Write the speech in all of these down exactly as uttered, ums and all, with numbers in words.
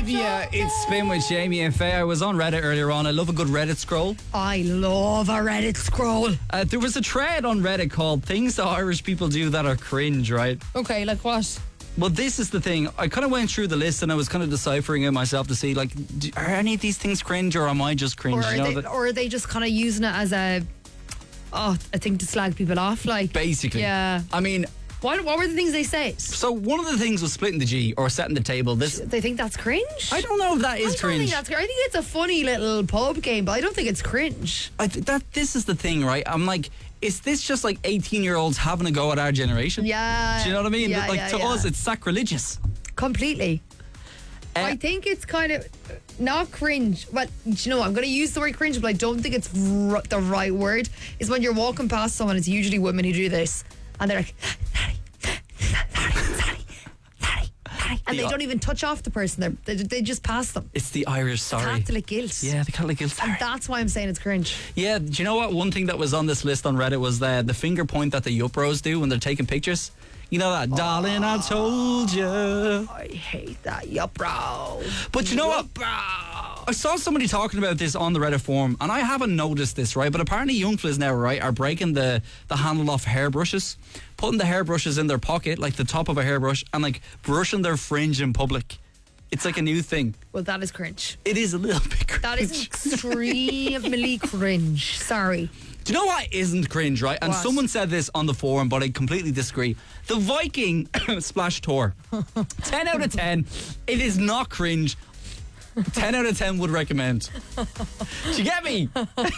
Yeah, it's Spin with Jamie and Faye. I was on Reddit earlier on. I love a good Reddit scroll. I love a Reddit scroll. Uh, there was a thread on Reddit called Things that Irish People Do That Are Cringe, right? Okay, like what? Well, this is the thing. I kind of went through the list and I was kind of deciphering it myself to see, like, do, are any of these things cringe or am I just cringe? Or are, you know, they, that, or are they just kind of using it as a, oh, a thing to slag people off? Like, basically. Yeah. I mean, What, what were the things they say? so one of the things was splitting the G or setting the table. This They think that's cringe? I don't know if that I is don't cringe. think that's cringe. I think it's a funny little pub game, but I don't think it's cringe. I th- that this is the thing, right? I'm like, is this just like eighteen year olds having a go at our generation? Yeah. Do you know what I mean? Yeah, like yeah, to yeah. us, it's sacrilegious. Completely. Uh, I think it's kind of not cringe. Well, do you know what? I'm going to use the word cringe, but I don't think it's r- the right word. Is when you're walking past someone, it's usually women who do this, and they're like, Daddy, Daddy, Daddy, Daddy, Daddy. And The- they don't even touch off the person. They're, they they just pass them. It's the Irish sorry. Catholic guilt. Yeah, the Catholic guilt. Sorry. That's why I'm saying it's cringe. Yeah, do you know what? One thing that was on this list on Reddit was the the finger point that the yup bros do when they're taking pictures. You know that, darling, I told you. I hate that, yup, bro. But you know what? Bro. I saw somebody talking about this on the Reddit forum, and I haven't noticed this, right? But apparently young fellas now, right, are breaking the, the handle off hairbrushes, putting the hairbrushes in their pocket, like the top of a hairbrush, and like brushing their fringe in public. It's like a new thing. Well, that is cringe. It is a little bit cringe. That is extremely cringe. Sorry. Do you know what isn't cringe, right? And What? someone said this on the forum, but I completely disagree. The Viking Splash Tour. ten out of ten. It is not cringe. ten out of ten would recommend. Do you get me?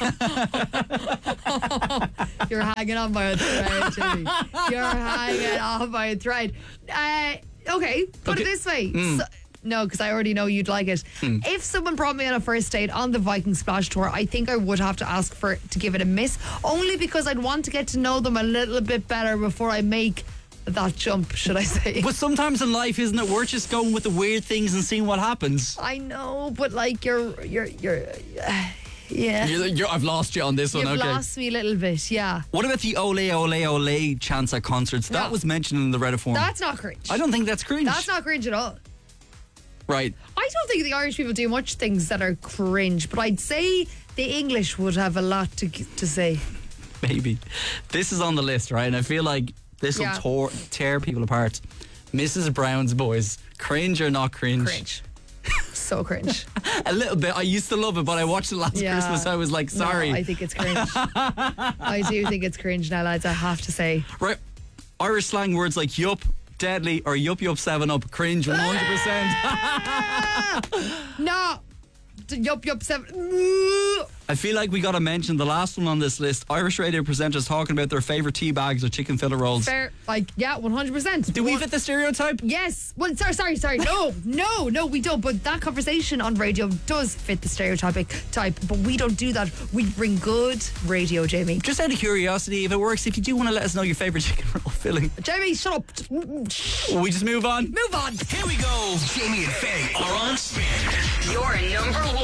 You're hanging on by a thread, Jimmy. You're hanging on by a thread. Uh, okay, put Okay. it this way. Mm. So, no, because I already know you'd like it. Mm. If someone brought me on a first date on the Viking Splash Tour, I think I would have to ask for to give it a miss, only because I'd want to get to know them a little bit better before I make that jump, should I say. But sometimes in life, isn't it worth just going with the weird things and seeing what happens? I know, but like you're, you're, you're, uh, yeah. You're, you're, I've lost you on this You've one, okay. lost me a little bit, yeah. What about the ole ole ole chants at concerts? That No. was mentioned in the Reddit forum. That's not cringe. I don't think that's cringe. That's not cringe at all. Right. I don't think the Irish people do much things that are cringe, but I'd say the English would have a lot to to say. Maybe. This is on the list, right? And I feel like this will Yeah. tor- tear people apart. Missus Brown's Boys. Cringe or not cringe? Cringe. So cringe. A little bit. I used to love it, but I watched it last Yeah. Christmas. I was like, sorry. No, I think it's cringe. I do think it's cringe now, lads, I have to say. Right. Irish slang words like yup, deadly, or yup yup seven up. Cringe one hundred percent. No. Yup, yup, seven. I feel like we got to mention the last one on this list. Irish radio presenters talking about their favourite tea bags or chicken fillet rolls. Fair. Like, yeah, one hundred percent. Do we One- fit the stereotype? Yes. Well, sorry, sorry, sorry. No, no, no, we don't. But that conversation on radio does fit the stereotypic type. But we don't do that. We bring good radio, Jamie. Just out of curiosity, if it works, if you do want to let us know your favourite chicken roll filling, Jamie, shut up. will we just move on? Move on. Here we go. Jamie and Faye are on Spin. Your number one.